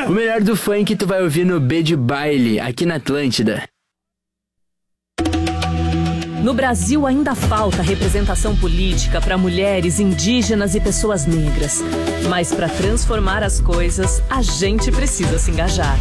O melhor do funk tu vai ouvir no B de Baile, aqui na Atlântida. No Brasil ainda falta representação política para mulheres, indígenas e pessoas negras. Mas para transformar as coisas, a gente precisa se engajar.